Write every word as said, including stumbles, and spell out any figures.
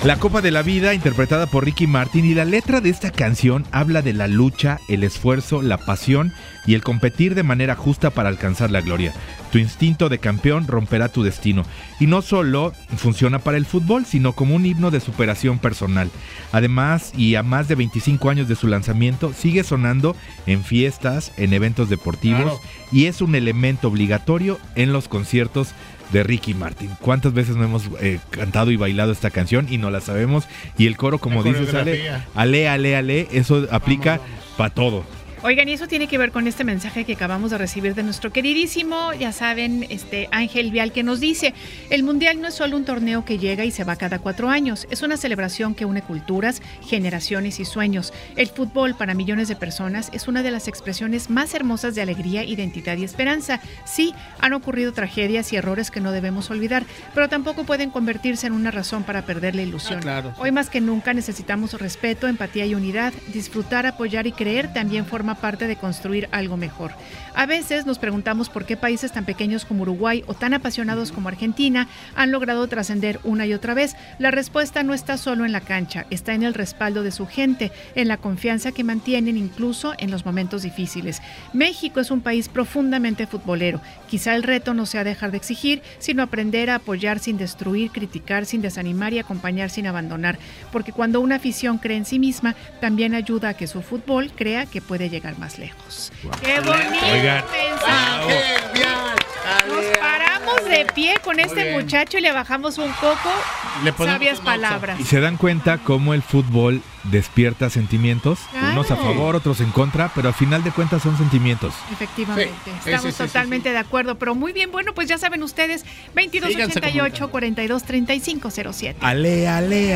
La Copa de la Vida, interpretada por Ricky Martin, y la letra de esta canción habla de la lucha, el esfuerzo, la pasión y el competir de manera justa para alcanzar la gloria. Tu instinto de campeón romperá tu destino. Y no solo funciona para el fútbol, sino como un himno de superación personal. Además, y a más de veinticinco años de su lanzamiento, sigue sonando en fiestas, en eventos deportivos, claro, y es un elemento obligatorio en los conciertos de Ricky Martin. ¿Cuántas veces no hemos eh, cantado y bailado esta canción y no la sabemos? Y el coro, como dices, Ale, ale, ale, ale, eso aplica para todo. Oigan, y eso tiene que ver con este mensaje que acabamos de recibir de nuestro queridísimo, ya saben, este Ángel Vial, que nos dice: el Mundial no es solo un torneo que llega y se va cada cuatro años, es una celebración que une culturas, generaciones y sueños. El fútbol para millones de personas es una de las expresiones más hermosas de alegría, identidad y esperanza. Sí, han ocurrido tragedias y errores que no debemos olvidar, pero tampoco pueden convertirse en una razón para perder la ilusión. Ah, claro, sí. Hoy más que nunca necesitamos respeto, empatía y unidad. Disfrutar, apoyar y creer también forma parte de construir algo mejor. A veces nos preguntamos por qué países tan pequeños como Uruguay o tan apasionados como Argentina han logrado trascender una y otra vez. La respuesta no está solo en la cancha, está en el respaldo de su gente, en la confianza que mantienen incluso en los momentos difíciles. México es un país profundamente futbolero. Quizá el reto no sea dejar de exigir, sino aprender a apoyar sin destruir, criticar sin desanimar y acompañar sin abandonar, porque cuando una afición cree en sí misma, también ayuda a que su fútbol crea que puede llegar más lejos. Wow. ¡Qué bonito! Oigan, nos paramos de pie con muy este bien. muchacho y le bajamos un poco. Le sabias palabras. Y se dan cuenta cómo el fútbol despierta sentimientos, claro, unos a favor, otros en contra, pero al final de cuentas son sentimientos. Efectivamente, sí, estamos sí, sí, totalmente sí, sí. de acuerdo, pero muy bien, bueno, pues ya saben ustedes, veintidós ochenta y ocho, cuarenta y dos, treinta y cinco cero siete. Ale, ale.